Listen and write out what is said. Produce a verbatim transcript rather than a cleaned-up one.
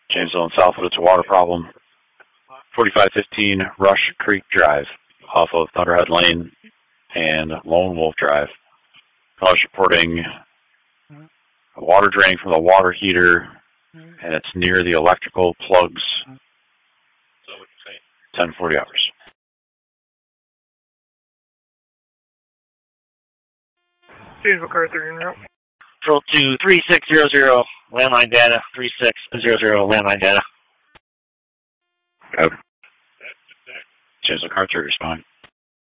Janesville and Southwood, it's a water problem. forty-five fifteen Rush Creek Drive off of Thunderhead Lane and Lone Wolf Drive. Callers reporting water draining from the water heater, and it's near the electrical plugs. ten forty hours. Janesville car three en route. Control two three six zero zero, landline data, three six zero zero, landline data. Code. Janesville car three, respond.